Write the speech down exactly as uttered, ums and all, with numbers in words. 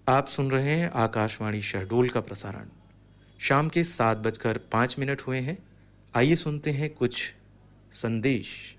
आप सुन रहे हैं आकाशवाणी शहडोल का प्रसारण। शाम के सात बजकर पाँच मिनट हुए हैं। आइए सुनते हैं कुछ संदेश।